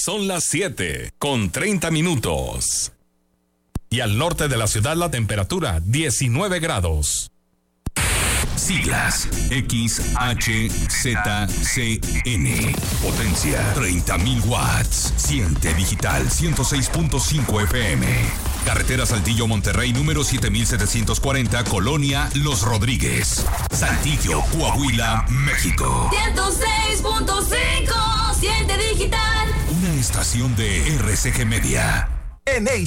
Son las 7:30. Y al norte de la ciudad la temperatura 19 grados. Siglas XHZCN. Potencia 30.000 watts. Siente digital 106.5 FM. Carretera Saltillo Monterrey número 7740, Colonia Los Rodríguez, Saltillo, Coahuila, México. 106.5. Siente digital. Una estación de RCG Media. En